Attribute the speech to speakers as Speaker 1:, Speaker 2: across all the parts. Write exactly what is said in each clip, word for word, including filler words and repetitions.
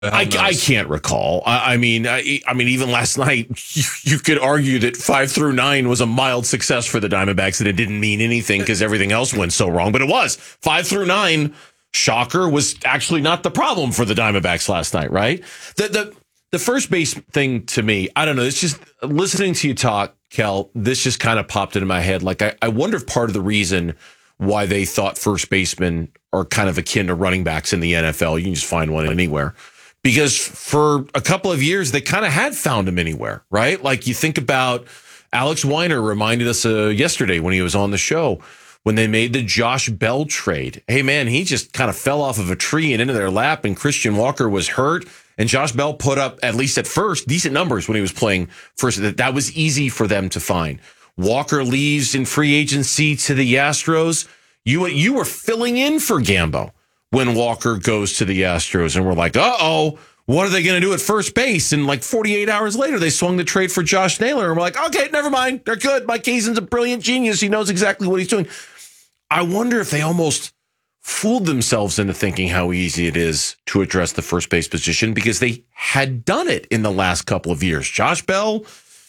Speaker 1: I, I can't recall. I, I mean, I, I mean, even last night, you, you could argue that five through nine was a mild success for the Diamondbacks, and it didn't mean anything because everything else went so wrong. But it was five through nine. Shocker, was actually not the problem for the Diamondbacks last night, right? The the the first base thing to me, I don't know. It's just listening to you talk, Kel. This just kind of popped into my head. Like I, I wonder if part of the reason why they thought first basemen are kind of akin to running backs in the N F L. You can just find one anywhere. Because for a couple of years, they kind of had found him anywhere, right? Like you think about Alex Weiner reminded us uh, yesterday when he was on the show, when they made the Josh Bell trade. Hey, man, he just kind of fell off of a tree and into their lap, and Christian Walker was hurt. And Josh Bell put up, at least at first, decent numbers when he was playing first. That, that was easy for them to find. Walker leaves in free agency to the Astros. You, you were filling in for Gambo when Walker goes to the Astros, and we're like, uh-oh, what are they going to do at first base? And like forty-eight hours later, they swung the trade for Josh Naylor, and we're like, okay, never mind. They're good. Mike Hazen's a brilliant genius. He knows exactly what he's doing. I wonder if they almost fooled themselves into thinking how easy it is to address the first base position because they had done it in the last couple of years. Josh Bell,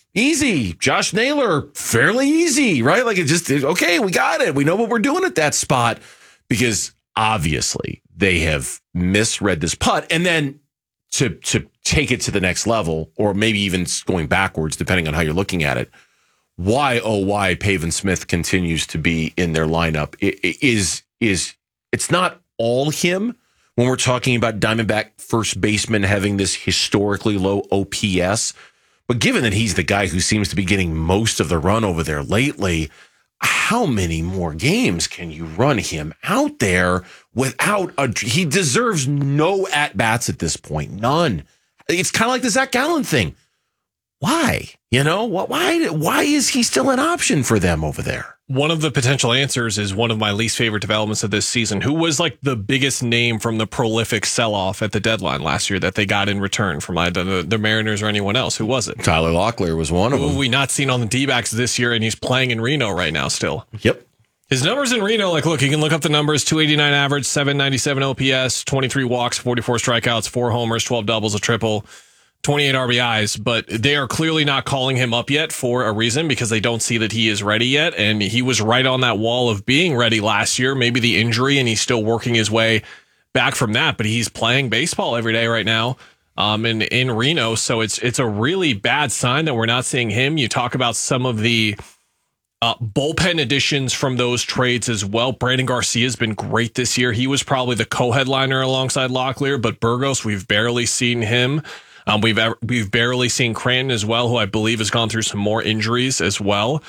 Speaker 1: easy. Josh Naylor, fairly easy, right? Like it just, okay, we got it. We know what we're doing at that spot because obviously they have misread this putt. And then to to take it to the next level, or maybe even going backwards, depending on how you're looking at it, why, oh, why Pavin Smith continues to be in their lineup is, is it's not all him when we're talking about Diamondback first baseman having this historically low O P S. But given that he's the guy who seems to be getting most of the run over there lately, how many more games can you run him out there without a... He deserves no at-bats at this point. None. It's kind of like the Zach Gallen thing. Why? You know, why, why is he still an option for them over there?
Speaker 2: One of the potential answers is one of my least favorite developments of this season. Who was like the biggest name from the prolific sell-off at the deadline last year that they got in return from either the, the Mariners or anyone else? Who was it?
Speaker 1: Tyler Locklear was one of them.
Speaker 2: Who have we not seen on the D-backs this year, and he's playing in Reno right now still.
Speaker 1: Yep.
Speaker 2: His numbers in Reno, like, look, you can look up the numbers, two eighty-nine average, seven ninety-seven O P S, twenty-three walks, forty-four strikeouts, four homers, twelve doubles, a triple, twenty-eight R B Is, but they are clearly not calling him up yet for a reason because they don't see that he is ready yet. And he was right on that wall of being ready last year, maybe the injury, and he's still working his way back from that, but he's playing baseball every day right now um, in, in Reno. So it's, it's a really bad sign that we're not seeing him. You talk about some of the uh, bullpen additions from those trades as well. Brandon Garcia has been great this year. He was probably the co-headliner alongside Locklear, but Burgos, we've barely seen him. Um, we've we've barely seen Cranton as well, who I believe has gone through some more injuries as well.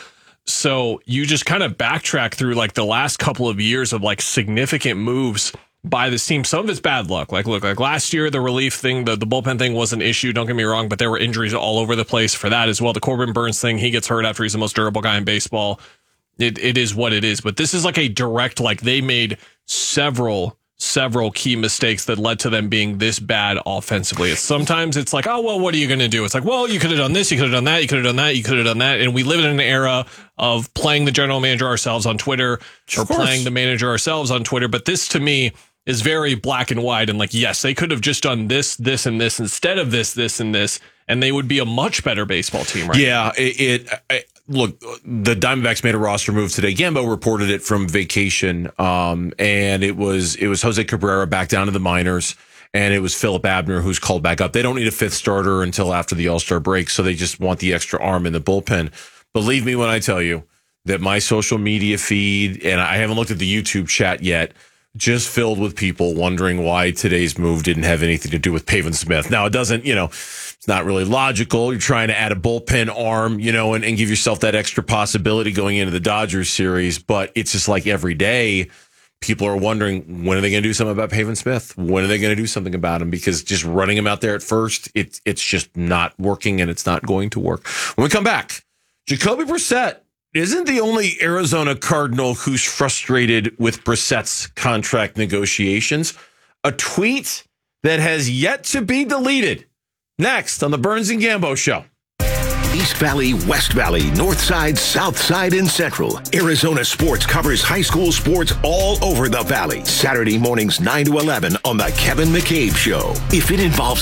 Speaker 2: So you just kind of backtrack through like the last couple of years of like significant moves by this team. Some of it's bad luck. Like, look, like last year, the relief thing, the, the bullpen thing was an issue. Don't get me wrong, but there were injuries all over the place for that as well. The Corbin Burns thing, he gets hurt after he's the most durable guy in baseball. It It is what it is. But this is like a direct, like they made several several key mistakes that led to them being this bad offensively. It's sometimes it's like, oh, well, what are you going to do? It's like, well, you could have done this, you could have done that, you could have done that, you could have done that. And we live in an era of playing the general manager ourselves on Twitter or playing the manager ourselves on Twitter. But this to me is very black and white. And like, yes, they could have just done this, this, and this instead of this, this, and this, and they would be a much better baseball team right
Speaker 1: yeah,
Speaker 2: now.
Speaker 1: it, it I, look, the Diamondbacks made a roster move today. Gambo reported it from vacation, um, and it was it was Jose Cabrera back down to the minors, and it was Philip Abner who's called back up. They don't need a fifth starter until after the All-Star break, so they just want the extra arm in the bullpen. Believe me when I tell you that my social media feed, and I haven't looked at the YouTube chat yet, just filled with people wondering why today's move didn't have anything to do with Pavin Smith. Now, it doesn't, you know, it's not really logical. You're trying to add a bullpen arm, you know, and, and give yourself that extra possibility going into the Dodgers series. But it's just like every day, people are wondering, when are they going to do something about Pavin Smith? When are they going to do something about him? Because just running him out there at first, it, it's just not working, and it's not going to work. When we come back, Jacoby Brissett isn't the only Arizona Cardinal who's frustrated with Brissett's contract negotiations. A tweet that has yet to be deleted. Next on the Burns and Gambo Show.
Speaker 3: The East Valley, West Valley, North Side, South Side, and Central. Arizona Sports covers high school sports all over the Valley. Saturday mornings nine to eleven on The Kevin McCabe Show. If it involves